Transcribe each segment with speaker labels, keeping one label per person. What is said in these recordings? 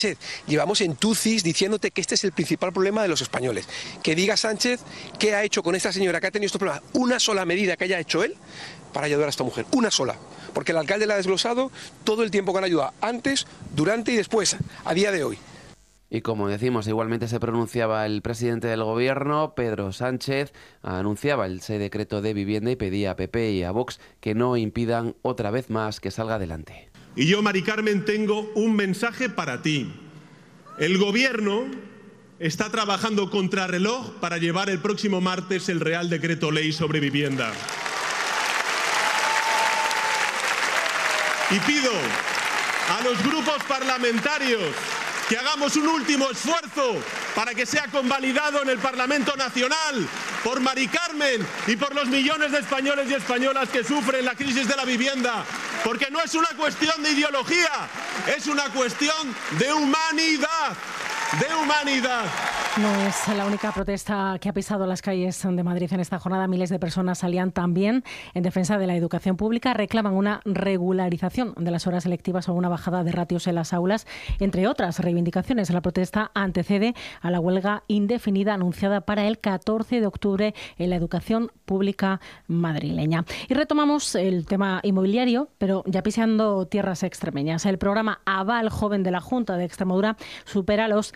Speaker 1: Llevamos en tucis diciéndote que este es el principal problema de los españoles. Que diga Sánchez qué ha hecho con esta señora que ha tenido estos problemas. Una sola medida que haya hecho él para ayudar a esta mujer. Una sola. Porque el alcalde la ha desglosado todo el tiempo que han ayudado. Antes, durante y después. A día de hoy.
Speaker 2: Y como decimos, igualmente se pronunciaba el presidente del Gobierno, Pedro Sánchez, anunciaba ese decreto de vivienda y pedía a PP y a Vox que no impidan otra vez más que salga adelante.
Speaker 3: Y yo, Mari Carmen, tengo un mensaje para ti. El Gobierno está trabajando contrarreloj para llevar el próximo martes el Real Decreto Ley sobre vivienda. Y pido a los grupos parlamentarios que hagamos un último esfuerzo para que sea convalidado en el Parlamento Nacional por Mari Carmen y por los millones de españoles y españolas que sufren la crisis de la vivienda. Porque no es una cuestión de ideología, es una cuestión de humanidad. De humanidad.
Speaker 4: No es la única protesta que ha pisado las calles de Madrid en esta jornada. Miles de personas salían también en defensa de la educación pública. Reclaman una regularización de las horas lectivas o una bajada de ratios en las aulas, entre otras reivindicaciones. La protesta antecede a la huelga indefinida anunciada para el 14 de octubre en la educación pública madrileña. Y retomamos el tema inmobiliario, pero ya pisando tierras extremeñas. El programa Aval Joven de la Junta de Extremadura supera los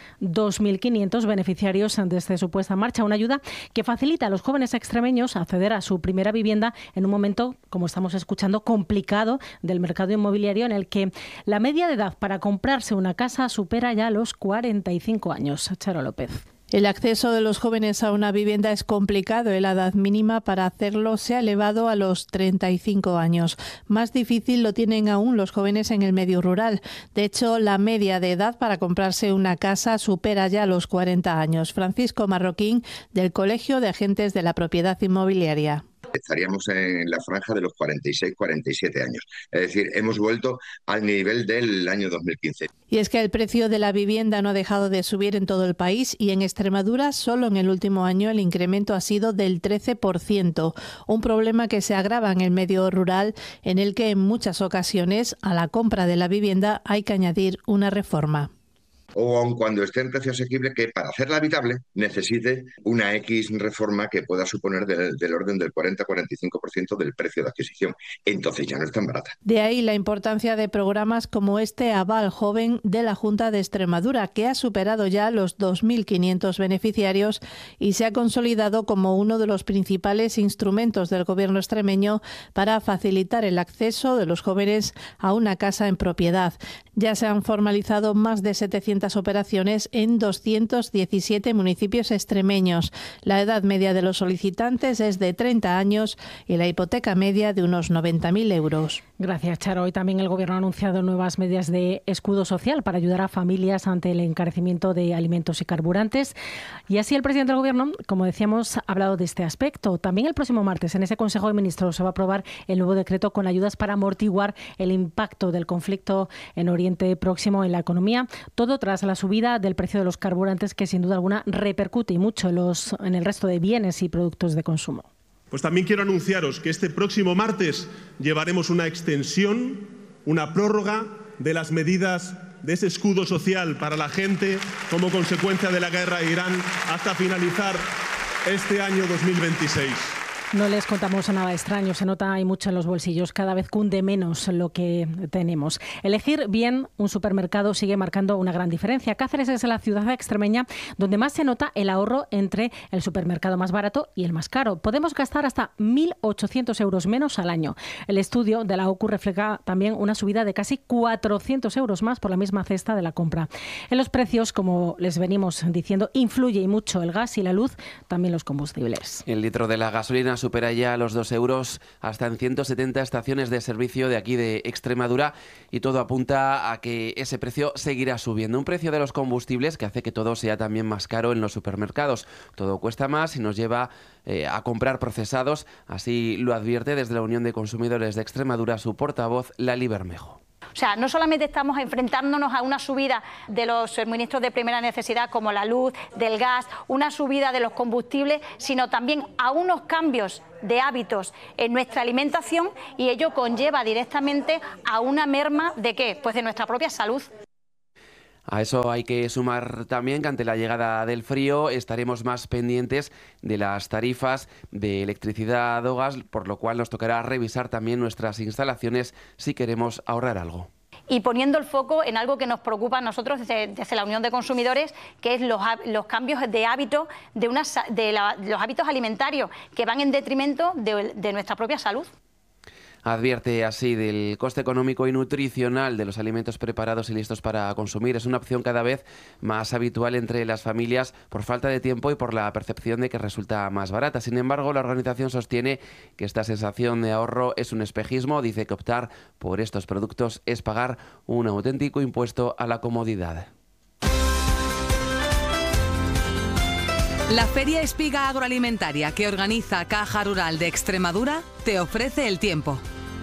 Speaker 4: 2.500 beneficiarios desde su puesta en marcha. Una ayuda que facilita a los jóvenes extremeños acceder a su primera vivienda en un momento, como estamos escuchando, complicado del mercado inmobiliario, en el que la media de edad para comprarse una casa supera ya los 45 años. Charo López.
Speaker 5: El acceso de los jóvenes a una vivienda es complicado y la edad mínima para hacerlo se ha elevado a los 35 años. Más difícil lo tienen aún los jóvenes en el medio rural. De hecho, la media de edad para comprarse una casa supera ya los 40 años. Francisco Marroquín, del Colegio de Agentes de la Propiedad Inmobiliaria.
Speaker 6: Estaríamos en la franja de los 46-47 años. Es decir, hemos vuelto al nivel del año 2015.
Speaker 5: Y es que el precio de la vivienda no ha dejado de subir en todo el país y en Extremadura solo en el último año el incremento ha sido del 13%, un problema que se agrava en el medio rural, en el que en muchas ocasiones a la compra de la vivienda hay que añadir una reforma.
Speaker 6: O aun cuando esté en precio asequible, que para hacerla habitable necesite una X reforma que pueda suponer del orden del 40-45% del precio de adquisición. Entonces ya no es tan barata.
Speaker 5: De ahí la importancia de programas como este Aval Joven de la Junta de Extremadura, que ha superado ya los 2.500 beneficiarios y se ha consolidado como uno de los principales instrumentos del Gobierno extremeño para facilitar el acceso de los jóvenes a una casa en propiedad. Ya se han formalizado más de 700 operaciones en 217 municipios extremeños. La edad media de los solicitantes es de 30 años y la hipoteca media de unos 90.000 euros.
Speaker 4: Gracias, Charo. Hoy también el Gobierno ha anunciado nuevas medidas de escudo social para ayudar a familias ante el encarecimiento de alimentos y carburantes. Y así el presidente del Gobierno, como decíamos, ha hablado de este aspecto. También el próximo martes en ese Consejo de Ministros se va a aprobar el nuevo decreto con ayudas para amortiguar el impacto del conflicto en Oriente Próximo en la economía. Todo tras la subida del precio de los carburantes, que sin duda alguna repercute y mucho en el resto de bienes y productos de consumo.
Speaker 3: Pues también quiero anunciaros que este próximo martes llevaremos una extensión, una prórroga de las medidas de ese escudo social para la gente como consecuencia de la guerra de Irán hasta finalizar este año 2026.
Speaker 4: No les contamos nada extraño, se nota y mucho en los bolsillos, cada vez cunde menos lo que tenemos. Elegir bien un supermercado sigue marcando una gran diferencia. Cáceres es la ciudad extremeña donde más se nota el ahorro entre el supermercado más barato y el más caro. Podemos gastar hasta 1.800 euros menos al año. El estudio de la OCU refleja también una subida de casi 400 euros más por la misma cesta de la compra. En los precios, como les venimos diciendo, influye y mucho el gas y la luz, también los combustibles.
Speaker 2: El litro de la gasolina supera ya los 2 euros hasta en 170 estaciones de servicio de aquí de Extremadura y todo apunta a que ese precio seguirá subiendo. Un precio de los combustibles que hace que todo sea también más caro en los supermercados. Todo cuesta más y nos lleva a comprar procesados. Así lo advierte desde la Unión de Consumidores de Extremadura su portavoz, Lali Bermejo.
Speaker 7: O sea, no solamente estamos enfrentándonos a una subida de los suministros de primera necesidad como la luz, del gas, una subida de los combustibles, sino también a unos cambios de hábitos en nuestra alimentación y ello conlleva directamente a una merma ¿de qué? Pues de nuestra propia salud.
Speaker 2: A eso hay que sumar también que ante la llegada del frío estaremos más pendientes de las tarifas de electricidad o gas, por lo cual nos tocará revisar también nuestras instalaciones si queremos ahorrar algo.
Speaker 7: Y poniendo el foco en algo que nos preocupa a nosotros desde la Unión de Consumidores, que es los cambios de hábitos los hábitos alimentarios que van en detrimento de nuestra propia salud.
Speaker 2: Advierte así del coste económico y nutricional de los alimentos preparados y listos para consumir. Es una opción cada vez más habitual entre las familias por falta de tiempo y por la percepción de que resulta más barata. Sin embargo, la organización sostiene que esta sensación de ahorro es un espejismo. Dice que optar por estos productos es pagar un auténtico impuesto a la comodidad.
Speaker 8: La Feria Espiga Agroalimentaria que organiza Caja Rural de Extremadura te ofrece el tiempo.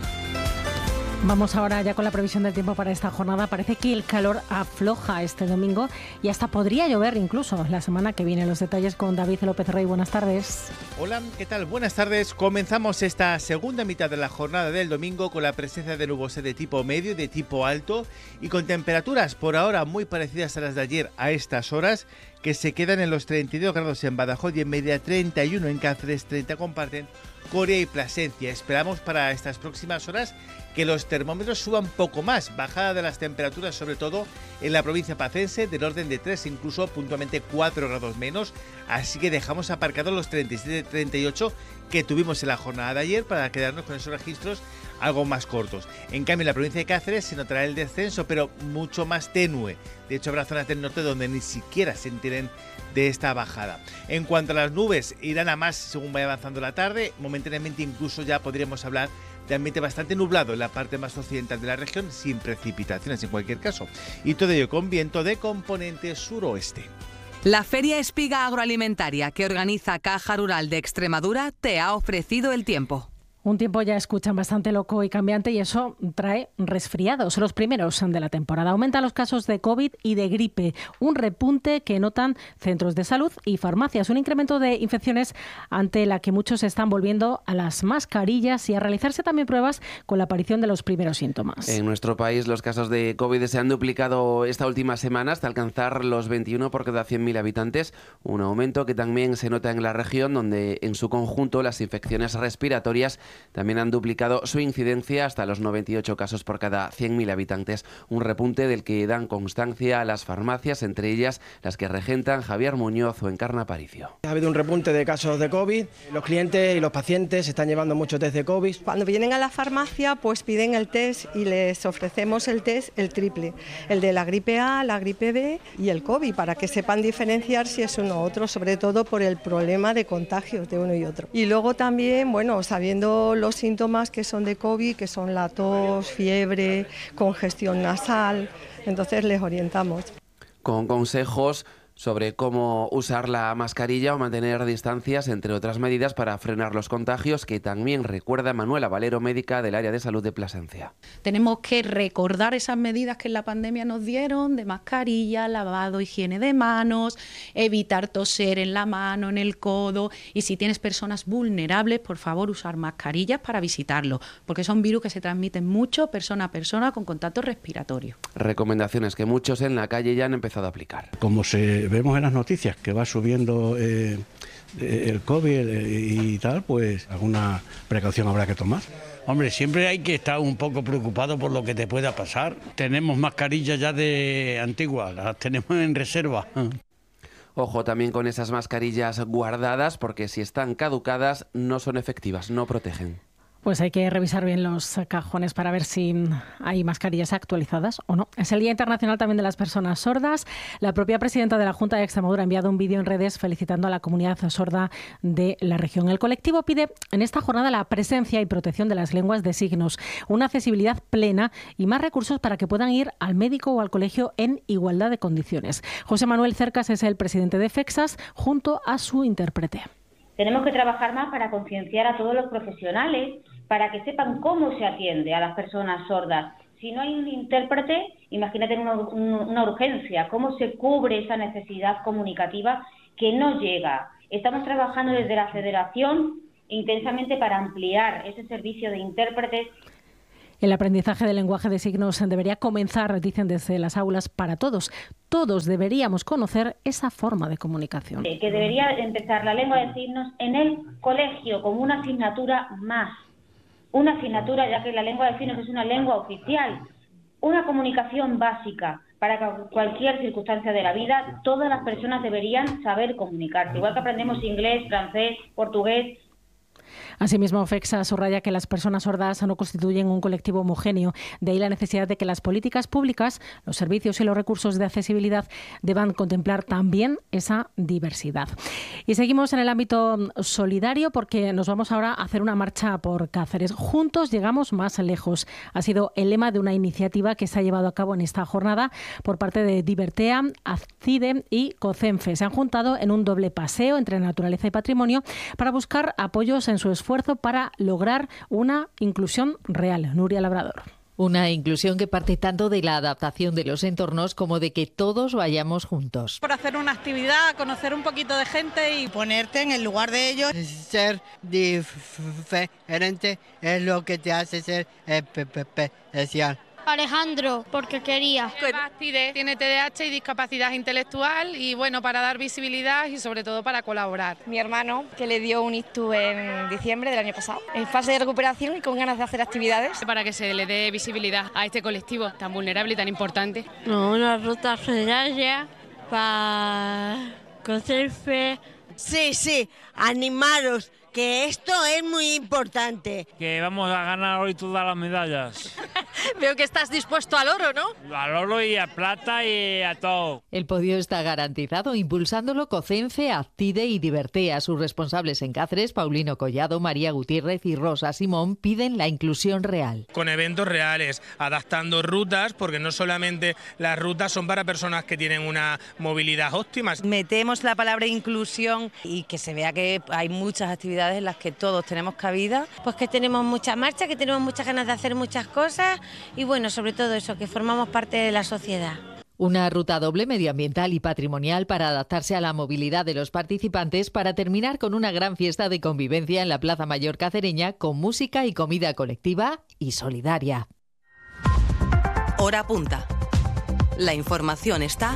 Speaker 4: Vamos ahora ya con la previsión del tiempo para esta jornada. Parece que el calor afloja este domingo y hasta podría llover incluso la semana que viene. Los detalles con David López Rey. Buenas tardes.
Speaker 9: Hola, ¿qué tal? Buenas tardes. Comenzamos esta segunda mitad de la jornada del domingo con la presencia de nubosidad de tipo medio y de tipo alto y con temperaturas por ahora muy parecidas a las de ayer a estas horas, que se quedan en los 32 grados en Badajoz y en media 31 en Cáceres, 30 comparten Coria y Plasencia. Esperamos para estas próximas horas que los termómetros suban poco más, bajada de las temperaturas sobre todo en la provincia pacense del orden de 3, incluso puntualmente 4 grados menos, así que dejamos aparcados los 37-38 que tuvimos en la jornada de ayer para quedarnos con esos registros algo más cortos. En cambio, en la provincia de Cáceres se notará el descenso, pero mucho más tenue. De hecho, habrá zonas del norte donde ni siquiera se enteren de esta bajada. En cuanto a las nubes, irán a más según vaya avanzando la tarde. Momentáneamente incluso ya podríamos hablar de ambiente bastante nublado en la parte más occidental de la región, sin precipitaciones en cualquier caso. Y todo ello con viento de componente suroeste.
Speaker 8: La Feria Espiga Agroalimentaria que organiza Caja Rural de Extremadura te ha ofrecido el tiempo.
Speaker 4: Un tiempo ya escuchan bastante loco y cambiante y eso trae resfriados, los primeros de la temporada. Aumentan los casos de COVID y de gripe, un repunte que notan centros de salud y farmacias, un incremento de infecciones ante la que muchos están volviendo a las mascarillas y a realizarse también pruebas con la aparición de los primeros síntomas.
Speaker 2: En nuestro país los casos de COVID se han duplicado esta última semana hasta alcanzar los 21 por cada 100.000 habitantes, un aumento que también se nota en la región donde en su conjunto las infecciones respiratorias también han duplicado su incidencia hasta los 98 casos por cada 100.000 habitantes. Un repunte del que dan constancia las farmacias, entre ellas las que regentan Javier Muñoz o Encarna Aparicio.
Speaker 10: Ha habido un repunte de casos de COVID. Los clientes y los pacientes están llevando muchos test de COVID.
Speaker 11: Cuando vienen a la farmacia, pues piden el test y les ofrecemos el test, el triple. El de la gripe A, la gripe B y el COVID, para que sepan diferenciar si es uno u otro, sobre todo por el problema de contagios de uno y otro. Y luego también, bueno, sabiendo los síntomas que son de COVID, que son la tos, fiebre, congestión nasal, entonces les orientamos.
Speaker 2: Con consejos sobre cómo usar la mascarilla o mantener distancias, entre otras medidas para frenar los contagios, que también recuerda Manuela Valero, médica del área de salud de Plasencia.
Speaker 12: Tenemos que recordar esas medidas que en la pandemia nos dieron, de mascarilla, lavado, higiene de manos, evitar toser en la mano, en el codo, y si tienes personas vulnerables, por favor, usar mascarillas para visitarlos, porque son virus que se transmiten mucho persona a persona con contacto respiratorio.
Speaker 2: Recomendaciones que muchos en la calle ya han empezado a aplicar.
Speaker 13: Como vemos en las noticias que va subiendo el COVID y tal, pues alguna precaución habrá que tomar.
Speaker 14: Hombre, siempre hay que estar un poco preocupado por lo que te pueda pasar. Tenemos mascarillas ya de antiguas, las tenemos en reserva.
Speaker 2: Ojo también con esas mascarillas guardadas, porque si están caducadas no son efectivas, no protegen.
Speaker 4: Pues hay que revisar bien los cajones para ver si hay mascarillas actualizadas o no. Es el Día Internacional también de las Personas Sordas. La propia presidenta de la Junta de Extremadura ha enviado un vídeo en redes felicitando a la comunidad sorda de la región. El colectivo pide en esta jornada la presencia y protección de las lenguas de signos, una accesibilidad plena y más recursos para que puedan ir al médico o al colegio en igualdad de condiciones. José Manuel Cercas es el presidente de FEXAS junto a su intérprete.
Speaker 15: Tenemos que trabajar más para concienciar a todos los profesionales, para que sepan cómo se atiende a las personas sordas. Si no hay un intérprete, imagínate una urgencia, cómo se cubre esa necesidad comunicativa que no llega. Estamos trabajando desde la Federación intensamente para ampliar ese servicio de intérpretes.
Speaker 4: El aprendizaje del lenguaje de signos debería comenzar, dicen desde las aulas, para todos. Todos deberíamos conocer esa forma de comunicación.
Speaker 15: Que debería empezar la lengua de signos en el colegio como una asignatura más. Una asignatura, ya que la lengua de signos es una lengua oficial. Una comunicación básica. Para cualquier circunstancia de la vida, todas las personas deberían saber comunicarse. Igual que aprendemos inglés, francés, portugués.
Speaker 4: Asimismo, FEXA subraya que las personas sordas no constituyen un colectivo homogéneo. De ahí la necesidad de que las políticas públicas, los servicios y los recursos de accesibilidad deban contemplar también esa diversidad. Y seguimos en el ámbito solidario porque nos vamos ahora a hacer una marcha por Cáceres. Juntos llegamos más lejos. Ha sido el lema de una iniciativa que se ha llevado a cabo en esta jornada por parte de Divertea, ACCIDE y COCENFE. Se han juntado en un doble paseo entre naturaleza y patrimonio para buscar apoyos en su esfuerzo para lograr una inclusión real. Nuria Labrador.
Speaker 16: Una inclusión que parte tanto de la adaptación de los entornos como de que todos vayamos juntos.
Speaker 17: Por hacer una actividad, conocer un poquito de gente y ponerte en el lugar de ellos.
Speaker 18: Ser diferente es lo que te hace ser especial.
Speaker 19: Alejandro, porque quería.
Speaker 20: ACCIDE tiene TDAH y discapacidad intelectual y bueno, para dar visibilidad y sobre todo para colaborar.
Speaker 21: Mi hermano, que le dio un ictus en diciembre del año pasado, en fase de recuperación y con ganas de hacer actividades.
Speaker 20: Para que se le dé visibilidad a este colectivo tan vulnerable y tan importante.
Speaker 19: No, una ruta solidaria para COCENFE.
Speaker 22: Sí, animaros, que esto es muy importante.
Speaker 23: Que vamos a ganar hoy todas las medallas.
Speaker 16: Veo que estás dispuesto al oro, ¿no?
Speaker 23: Al oro y a plata y a todo.
Speaker 16: El podio está garantizado, impulsándolo COCENFE, ACCIDE y Divertea. Sus responsables en Cáceres, Paulino Collado, María Gutiérrez y Rosa Simón, piden la inclusión real.
Speaker 24: Con eventos reales, adaptando rutas, porque no solamente las rutas son para personas que tienen una movilidad óptima.
Speaker 25: Metemos la palabra inclusión y que se vea que hay muchas actividades en las que todos tenemos cabida.
Speaker 19: Pues que tenemos mucha marcha, que tenemos muchas ganas de hacer muchas cosas y bueno, sobre todo eso, que formamos parte de la sociedad.
Speaker 16: Una ruta doble medioambiental y patrimonial para adaptarse a la movilidad de los participantes para terminar con una gran fiesta de convivencia en la Plaza Mayor cacereña con música y comida colectiva y solidaria.
Speaker 8: Hora punta. La información está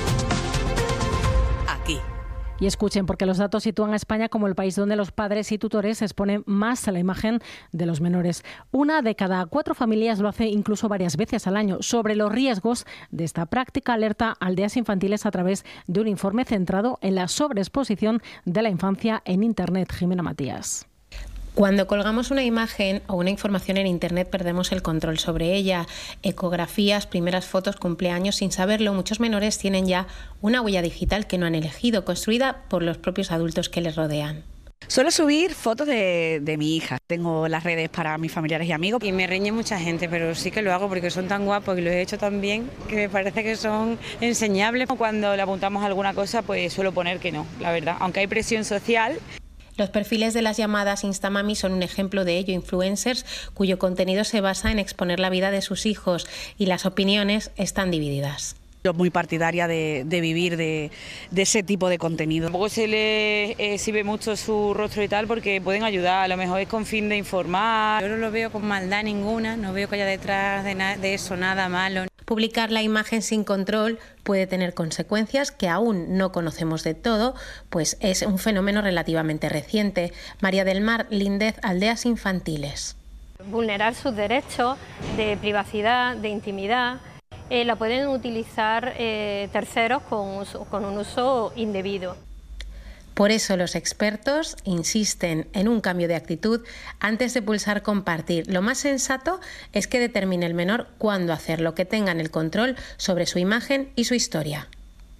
Speaker 8: aquí.
Speaker 4: Y escuchen, porque los datos sitúan a España como el país donde los padres y tutores exponen más a la imagen de los menores. 1 de cada 4 familias lo hace incluso varias veces al año. Sobre los riesgos de esta práctica alerta Aldeas Infantiles a través de un informe centrado en la sobreexposición de la infancia en Internet. Jimena Matías.
Speaker 26: Cuando colgamos una imagen o una información en Internet perdemos el control sobre ella. Ecografías, primeras fotos, cumpleaños, sin saberlo, muchos menores tienen ya una huella digital que no han elegido, construida por los propios adultos que les rodean.
Speaker 27: Suelo subir fotos de mi hija. Tengo las redes para mis familiares y amigos.
Speaker 28: Y me riñe mucha gente, pero sí que lo hago porque son tan guapos y los he hecho tan bien que me parece que son enseñables. Cuando le apuntamos a alguna cosa, pues suelo poner que no, la verdad. Aunque hay presión social.
Speaker 26: Los perfiles de las llamadas Instamami son un ejemplo de ello, influencers cuyo contenido se basa en exponer la vida de sus hijos y las opiniones están divididas.
Speaker 27: Yo muy partidaria de vivir de ese tipo de contenido.
Speaker 28: Tampoco se le exhibe mucho su rostro y tal porque pueden ayudar, a lo mejor es con fin de informar.
Speaker 29: Yo no lo veo con maldad ninguna, no veo que haya detrás de eso nada malo.
Speaker 26: Publicar la imagen sin control puede tener consecuencias que aún no conocemos de todo, pues es un fenómeno relativamente reciente. María del Mar Líndez, Aldeas Infantiles.
Speaker 30: Vulnerar sus derechos de privacidad, de intimidad, la pueden utilizar terceros con un uso indebido.
Speaker 26: Por eso los expertos insisten en un cambio de actitud antes de pulsar compartir. Lo más sensato es que determine el menor cuándo hacerlo, que tengan el control sobre su imagen y su historia.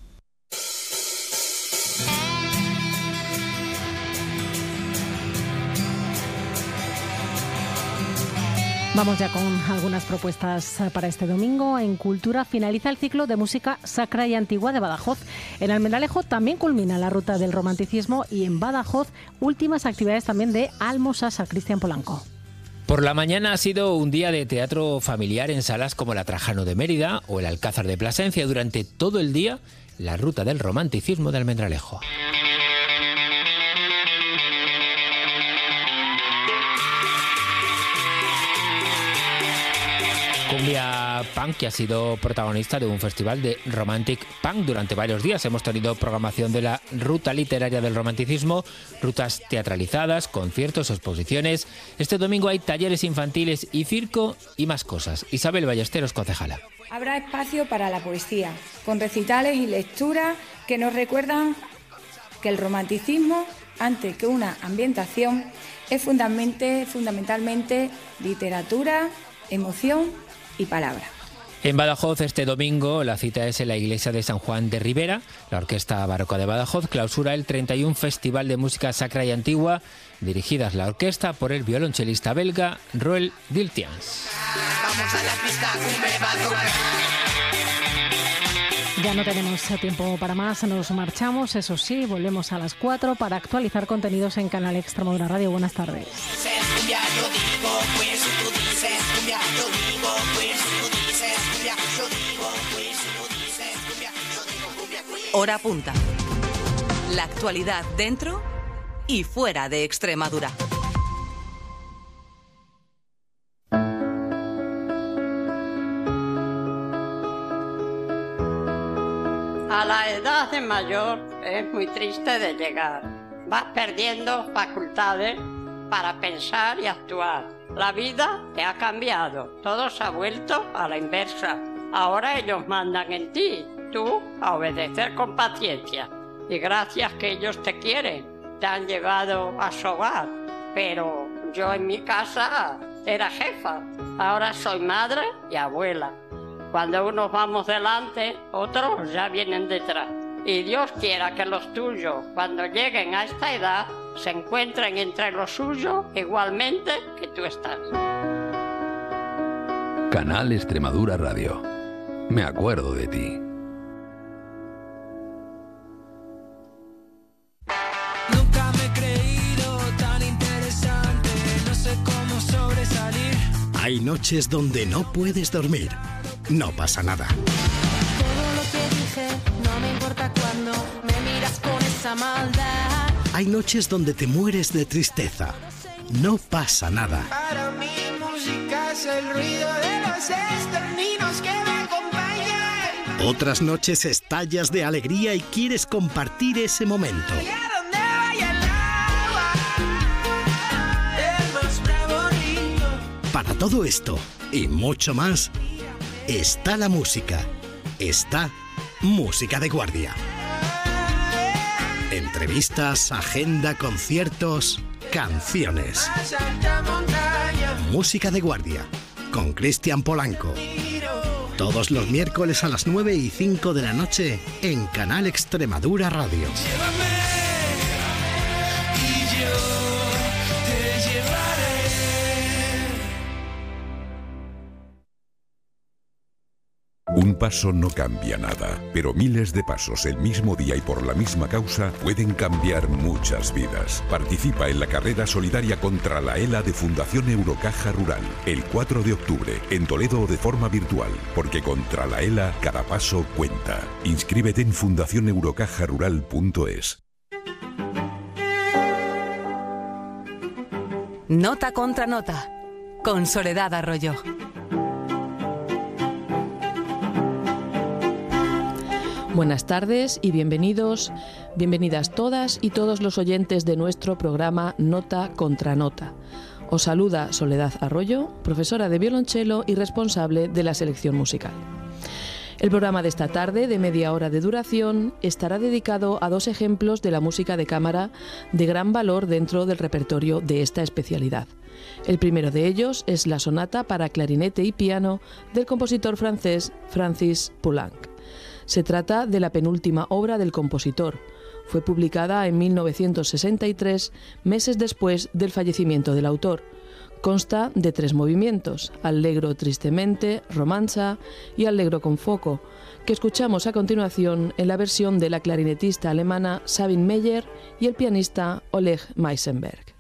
Speaker 4: Vamos ya con algunas propuestas para este domingo. En Cultura finaliza el ciclo de música sacra y antigua de Badajoz. En Almendralejo también culmina la ruta del romanticismo y en Badajoz últimas actividades también de Almosasa. Cristian Polanco.
Speaker 31: Por la mañana ha sido un día de teatro familiar en salas como la Trajano de Mérida o el Alcázar de Plasencia. Durante todo el día, la ruta del romanticismo de Almendralejo. cumbia punk que ha sido protagonista de un festival de Romantic Punk durante varios días. Hemos tenido programación de la Ruta Literaria del Romanticismo, rutas teatralizadas, conciertos, exposiciones. Este domingo hay talleres infantiles y circo y más cosas. Isabel Ballesteros, concejala.
Speaker 1: Habrá espacio para la poesía, con recitales y lecturas que nos recuerdan que el romanticismo, antes que una ambientación, es fundamentalmente literatura, emoción y palabra.
Speaker 31: En Badajoz este domingo la cita es en la iglesia de San Juan de Ribera. La Orquesta Barroca de Badajoz clausura el 31 Festival de Música Sacra y Antigua, dirigidas la orquesta por el violonchelista belga Roel Diltians.
Speaker 3: Vamos a la pista,
Speaker 4: Ya no tenemos tiempo para más, nos marchamos, eso sí, volvemos a las 4 para actualizar contenidos en Canal Extremadura Radio. Buenas tardes.
Speaker 8: Hora punta. La actualidad dentro y fuera de Extremadura.
Speaker 5: A la edad de mayor es muy triste de llegar. Vas perdiendo facultades para pensar y actuar. La vida te ha cambiado. Todo se ha vuelto a la inversa. Ahora ellos mandan en ti. Tú a obedecer con paciencia. Y gracias que ellos te quieren, te han llevado a su hogar. Pero yo en mi casa era jefa. Ahora soy madre y abuela. Cuando unos vamos delante, otros ya vienen detrás. Y Dios quiera que los tuyos, cuando lleguen a esta edad, se encuentren entre los suyos igualmente que tú estás.
Speaker 6: Canal Extremadura Radio. Me acuerdo de ti.
Speaker 3: Nunca me he creído tan interesante, no sé cómo sobresalir.
Speaker 7: Hay noches donde no puedes dormir. No pasa nada.
Speaker 3: Todo lo que dije, no me importa cuando me miras con esa maldad.
Speaker 7: Hay noches donde te mueres de tristeza. No pasa nada.
Speaker 3: Para mí música es el ruido de los estorninos que me acompañan.
Speaker 7: Otras noches estallas de alegría y quieres compartir ese momento.
Speaker 3: Y a donde vaya el agua, el más bravo río.
Speaker 7: Para todo esto y mucho más, está la música. Está Música de Guardia. Entrevistas, agenda, conciertos, canciones. Música de Guardia, con Cristian Polanco. Todos los miércoles a las 9:05 de la noche en Canal Extremadura Radio.
Speaker 9: Un paso no cambia nada, pero miles de pasos el mismo día y por la misma causa pueden cambiar muchas vidas. Participa en la carrera solidaria contra la ELA de Fundación Eurocaja Rural, el 4 de octubre, en Toledo o de forma virtual, porque contra la ELA cada paso cuenta. Inscríbete en fundacioneurocajarural.es.
Speaker 8: Nota contra nota, con Soledad Arroyo.
Speaker 10: Buenas tardes y bienvenidas todas y todos los oyentes de nuestro programa Nota contra Nota. Os saluda Soledad Arroyo, profesora de violonchelo y responsable de la selección musical. El programa de esta tarde, de media hora de duración, estará dedicado a 2 ejemplos de la música de cámara de gran valor dentro del repertorio de esta especialidad. El primero de ellos es la sonata para clarinete y piano del compositor francés Francis Poulenc. Se trata de la penúltima obra del compositor. Fue publicada en 1963, meses después del fallecimiento del autor. Consta de 3 movimientos, Allegro tristemente, Romanza y Allegro con foco, que escuchamos a continuación en la versión de la clarinetista alemana Sabine Meyer y el pianista Oleg Meisenberg.